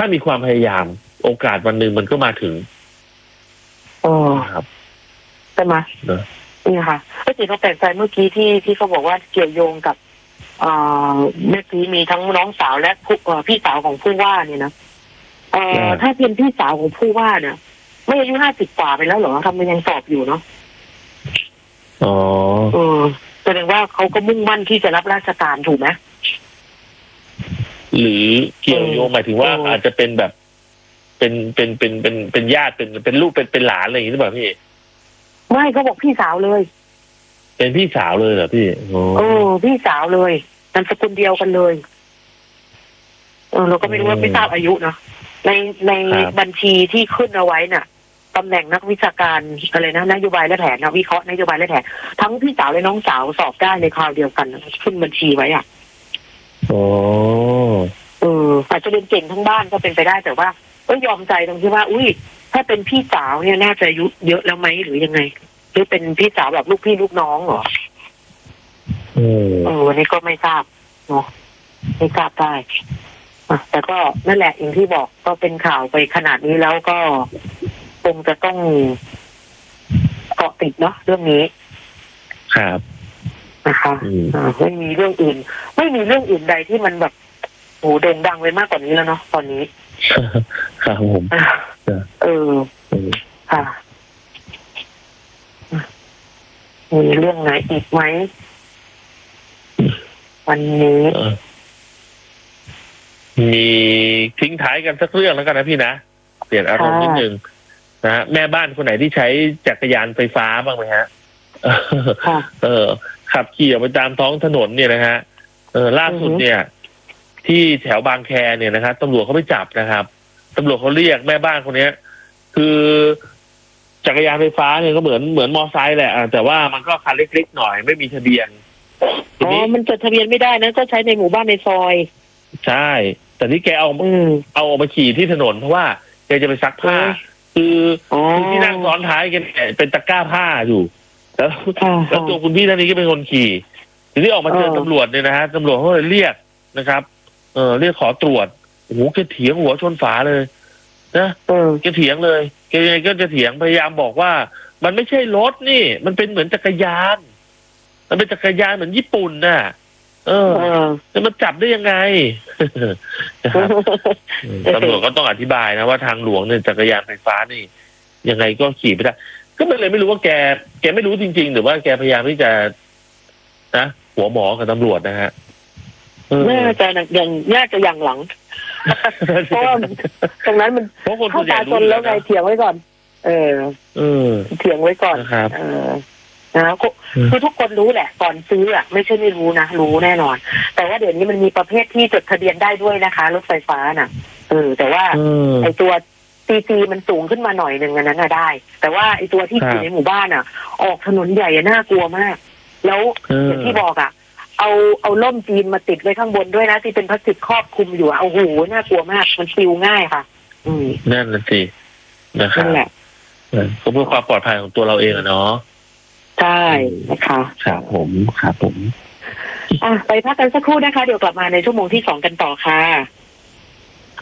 ามีความพยายามโอกาสวันหนึ่งมันก็มาถึงครับใช่ไหมนี่ค่ะก็จริงเขาแปลกใจเมื่อกี้ที่เขาบอกว่าเกี่ยวโยงกับเมื่อกี้มีทั้งน้องสาวและพี่สาวของผู้ว่าเนี่ยนะถ้าเป็นพี่สาวของผู้ว่าเนี่ยไม่อายุ50 กว่าไปแล้วเหรอทำไมยังสอบอยู่เนาะแสดงว่าเขาก็มุ่งมั่นที่จะรับราชการถูกไหมหรือเกี่ยวโยงหมายถึงว่าอาจจะเป็นแบบเป็นญาติเป็นลูกเป็นหลานอะไรอย่างนี้หรือเปล่าพี่ไม่เขาบอกพี่สาวเลยเป็นพี่สาวเลยเหรอพี่พี่สาวเลยนามสกุลเดียวกันเลยเราก็ไม่รู้ว่าไม่ทราบอายุเนาะในบัญชีที่ขึ้นเอาไว้น่ะตำแหน่งนักวิชาการอะไรนะนโยบายและแผนนะวิเคราะห์นโยบายและแผนทั้งพี่สาวและน้องสาวสอบได้ในคราวเดียวกันขึ้นบัญชีไว้อ่ะอาจจะเรียนเก่งทั้งบ้านก็เป็นไปได้แต่ว่าก็ยอมใจตรงที่ว่าอุ้ยถ้าเป็นพี่สาวเนี่ยน่าจะอายุเยอะแล้วไหมหรือยังไงหรือเป็นพี่สาวแบบลูกพี่ลูกน้องเหรอวันนี้ก็ไม่ทราบเนาะไม่ทราบได้แต่ก็นั่นแหละอย่างที่บอกก็เป็นข่าวไปขนาดนี้แล้วก็คงจะต้องเกาะติดเนาะเรื่องนี้ครับนะคะไม่มีเรื่องอื่นไม่มีเรื่องอื่นใดที่มันแบบโด่งดังไปมากกว่านี้แล้วเนาะตอนนี้ครับผมค่ะมีเรื่องไหนอีกไหมวันนี้มีทิ้งท้ายกันสักเรื่องแล้วกันนะพี่นะเปลี่ยนอารมณ์นิดนึงนะแม่บ้านคนไหนที่ใช้จักรยานไฟฟ้าบ้างไหมฮะขับขี่ออกไปตามท้องถนนเนี่ยนะฮะล่าสุดเนี่ยที่แถวบางแคเนี่ยนะครับตำรวจเขาไปจับนะครับตำรวจเขาเรียกแม่บ้านคนนี้คือจักรยานไฟฟ้าเนี่ยก็เหมือนมอไซค์แหละแต่ว่ามันก็คันเล็กๆหน่อยไม่มีทะเบียนมันจดทะเบียนไม่ได้นะก็ใช้ในหมู่บ้านในซอยใช่แต่นี่แกเอาออกมาขี่ที่ถนนเพราะว่าแกจะไปซักผ้าคือที่นั่งซ้อนท้ายแกเป็นตะกร้าผ้าอยู่แล้วตัวคุณพี่ท่านนี้ก็เป็นคนขี่ทีนี้ออกมาเจอตำรวจเนี่ยนะฮะตำรวจเขาเลยเรียกนะครับเรียกขอตรวจโอ้โหแกเถียงหัวชนฝาเลยนะแกเถียงเลยแกก็จะเถียงพยายามบอกว่ามันไม่ใช่รถนี่มันเป็นเหมือนจักรยานมันเป็นจักรยานเหมือนญี่ปุ่นน่ะจะมาจับได้ยังไงตำรวจก็ต้องอธิบายนะว่าทางหลวงเนี่ยจักรยานไฟฟ้านี่ยังไงก็ขี่ไม่ได้ก็เลยไม่รู้ว่าแกไม่รู้จริงๆหรือว่าแกพยายามที่จะนะหัวหมอกับตำรวจนะฮะน่าจะอย่างหลังเพราะตรงนั้นมันเข้าตาชนแล้วไงเถียงไว้ก่อนเถียงไว้ก่อนนะคือทุกคนรู้แหละก่อนซื้อไม่ใช่ไม่รู้นะรู้แน่นอนแต่ว่าเดี๋ยวนี้มันมีประเภทที่จดทะเบียนได้ด้วยนะคะรถไฟฟ้าน่ะแต่ว่าไอตัวซีมันสูงขึ้นมาหน่อยนึงอันนั้นน่ะได้แต่ว่าไอตัวที่อยู่ในหมู่บ้านอ่ะออกถนนใหญ่น่ากลัวมากแล้วอย่างที่บอกอ่ะเอาล่มจีนมาติดไว้ข้างบนด้วยนะที่เป็นพลาสติกครอบคลุมอยู่โอ้โหน่ากลัวมากมันปิวง่ายค่ะนั่นแหละสินะครับนั่นแหละก็เพื่อความปลอดภัยของตัวเราเองอะเนาะใช่นะคะครับผมไปพักกันสักครู่นะคะเดี๋ยวกลับมาในชั่วโมงที่2กันต่อค่ะ